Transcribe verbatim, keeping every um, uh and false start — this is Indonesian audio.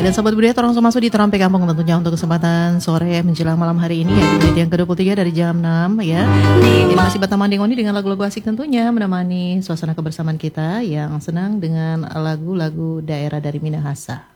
dan Sobat Budaya Torong Sumasu di Terampe Kampung tentunya untuk kesempatan sore menjelang malam hari ini ya, di menit yang ke dua puluh tiga dari jam enam ya. Ini masih Batam Manding Oni dengan lagu-lagu asik tentunya menemani suasana kebersamaan kita yang senang dengan lagu-lagu daerah dari Minahasa.